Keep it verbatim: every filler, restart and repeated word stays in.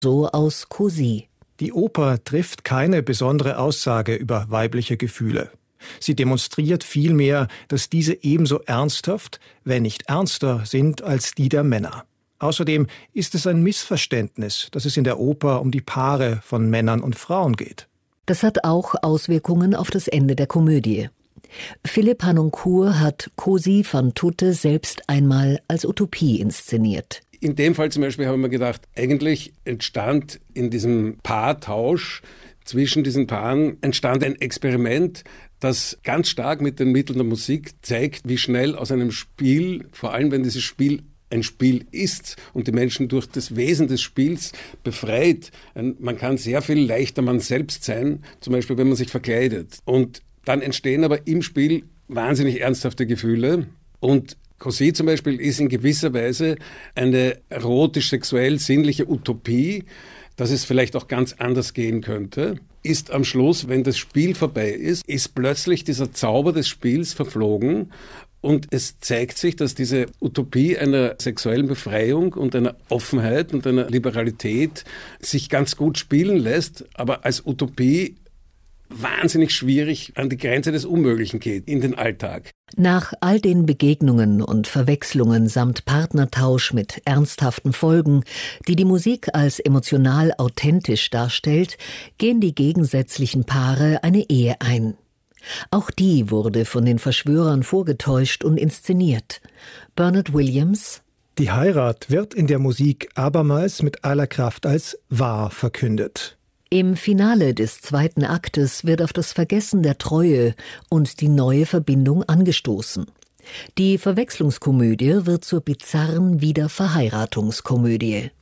So aus Così. Die Oper trifft keine besondere Aussage über weibliche Gefühle. Sie demonstriert vielmehr, dass diese ebenso ernsthaft, wenn nicht ernster sind als die der Männer. Außerdem ist es ein Missverständnis, dass es in der Oper um die Paare von Männern und Frauen geht. Das hat auch Auswirkungen auf das Ende der Komödie. Philipp Harnoncourt hat Così fan tutte selbst einmal als Utopie inszeniert. In dem Fall zum Beispiel haben wir gedacht, eigentlich entstand in diesem Paartausch zwischen diesen Paaren entstand ein Experiment, das ganz stark mit den Mitteln der Musik zeigt, wie schnell aus einem Spiel, vor allem wenn dieses Spiel ein Spiel ist und die Menschen durch das Wesen des Spiels befreit. Man kann sehr viel leichter man selbst sein, zum Beispiel wenn man sich verkleidet. Und dann entstehen aber im Spiel wahnsinnig ernsthafte Gefühle. Und Così zum Beispiel ist in gewisser Weise eine erotisch-sexuell-sinnliche Utopie, dass es vielleicht auch ganz anders gehen könnte. Ist am Schluss, wenn das Spiel vorbei ist, ist plötzlich dieser Zauber des Spiels verflogen. Und es zeigt sich, dass diese Utopie einer sexuellen Befreiung und einer Offenheit und einer Liberalität sich ganz gut spielen lässt, aber als Utopie wahnsinnig schwierig an die Grenze des Unmöglichen geht in den Alltag. Nach all den Begegnungen und Verwechslungen samt Partnertausch mit ernsthaften Folgen, die die Musik als emotional authentisch darstellt, gehen die gegensätzlichen Paare eine Ehe ein. Auch die wurde von den Verschwörern vorgetäuscht und inszeniert. Bernard Williams: Die Heirat wird in der Musik abermals mit aller Kraft als wahr verkündet. Im Finale des zweiten Aktes wird auf das Vergessen der Treue und die neue Verbindung angestoßen. Die Verwechslungskomödie wird zur bizarren Wiederverheiratungskomödie.